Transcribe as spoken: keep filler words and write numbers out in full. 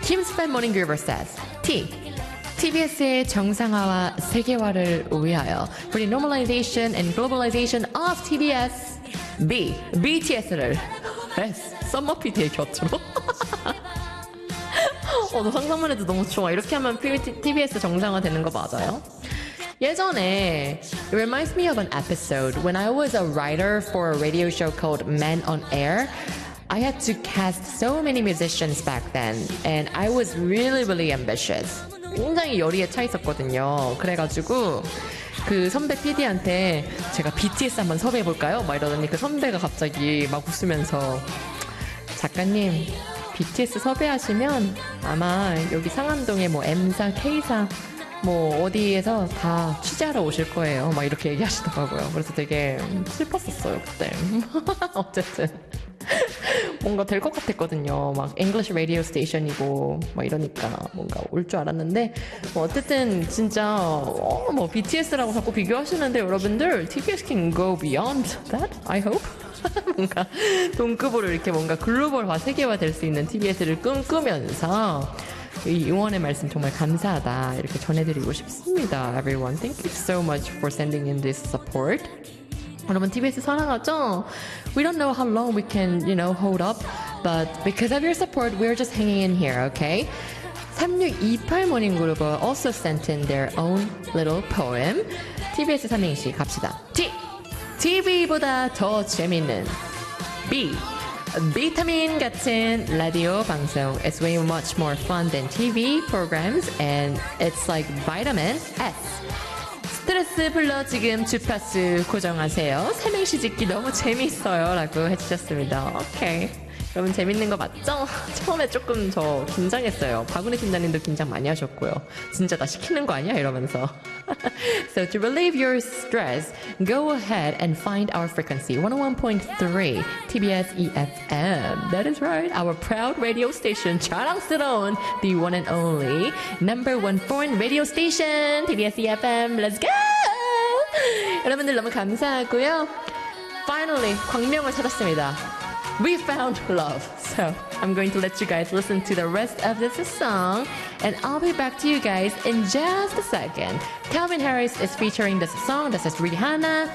Kim's Fan Morning Giver says, T. 티비에스의 정상화와 세계화를 위하여 for the normalization and globalization of 티비에스. B. 비티에스를 S. 썸머피디의 곁으로. 어, 너 상상만 해도 너무 좋아. 이렇게 하면 티비에스 정상화 되는 거 맞아요? 예전에 it reminds me of an episode when I was a writer for a radio show called Men on Air. I had to cast so many musicians back then and I was really really ambitious. 굉장히 열의에 차 있었거든요. 그래가지고 그 선배 피디한테 제가 비티에스 한번 섭외해볼까요? 막 이러더니 그 선배가 갑자기 막 웃으면서 작가님 비티에스 섭외하시면 아마 여기 상암동에 뭐 M사, K사 뭐 어디에서 다 취재하러 오실 거예요. 막 이렇게 얘기하시더라고요. 그래서 되게 슬펐었어요 그때. 어쨌든 뭔가 될 것 같았거든요. 막 English radio station이고 막 이러니까 뭔가 올 줄 알았는데 뭐 어쨌든 진짜 어, 뭐 비티에스라고 자꾸 비교하시는데 여러분들 티비에스 can go beyond that. I hope. 뭔가 동급으로 이렇게 뭔가 글로벌화 세계화 될 수 있는 티비에스를 꿈꾸면서 이 응원의 말씀 정말 감사하다 이렇게 전해드리고 싶습니다. Everyone, thank you so much for sending in this support. 여러분 티비에스 사랑하죠? We don't know how long we can, you know, hold up, but because of your support, we're just hanging in here, okay? 삼육이팔 모닝그룹 also sent in their own little poem. 티비에스 삼행시 갑시다. T. 티비보다 더 재밌는 B. 비타민 같은 라디오 방송. It's way much more fun than 티비 programs and it's like vitamin S. 스트레스 풀러 지금 주파수 고정하세요. 삼행시 짓기 너무 재밌어요 라고 해주셨습니다. 오케이. 여러분 재밌는 거 맞죠? 처음에 조금 저 긴장했어요. 박은희 팀장님도 긴장 많이 하셨고요. 진짜 나 시키는 거 아니야? 이러면서. So to relieve your stress, go ahead and find our frequency one oh one point three 티비에스 이에프엠. That is right. Our proud radio station. 자랑스러운 the one and only number one foreign radio station 티비에스 이에프엠. Let's go! 여러분들 너무 감사하고요. Finally 광명을 찾았습니다. We found love. So I'm going to let you guys listen to the rest of this song and I'll be back to you guys in just a second. Calvin Harris is featuring this song. This is Rihanna.